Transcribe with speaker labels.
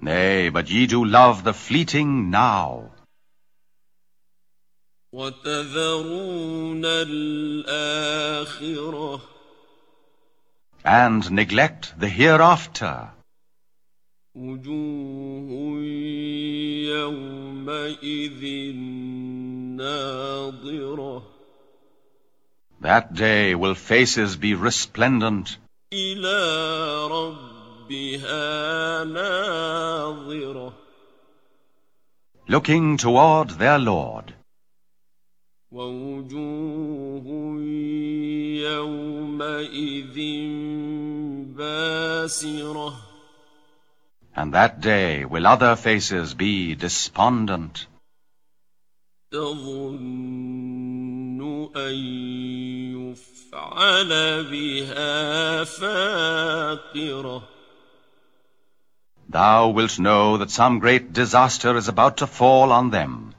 Speaker 1: Nay, but ye do love the fleeting now.
Speaker 2: وَتَذَرُونَ الْآخِرَةَ
Speaker 1: And neglect the hereafter.
Speaker 2: وُجُوهٌ يَوْمَئِذٍ نَاضِرَةٌ
Speaker 1: That day will faces be resplendent.
Speaker 2: إِلَى رَبِّهَا نَاظِرَةٌ
Speaker 1: Looking toward their Lord.
Speaker 2: وَوُجُوهٌ يَوْمَئِذٍ بَاسِرَةٌ
Speaker 1: And that day will other faces be despondent.
Speaker 2: تَظُنُّ أَن يُفْعَلَ بِهَا فَاقِرَةٌ
Speaker 1: Thou wilt know that some great disaster is about to fall on them.